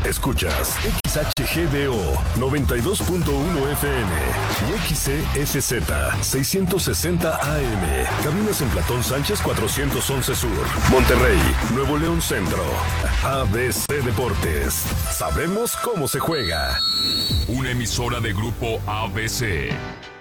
Escuchas XHGDO 92.1 FM y XCSZ 660 AM. Cabinas en Platón Sánchez 411 Sur. Monterrey, Nuevo León Centro. ABC Deportes. Sabemos cómo se juega. Una emisora de Grupo ABC.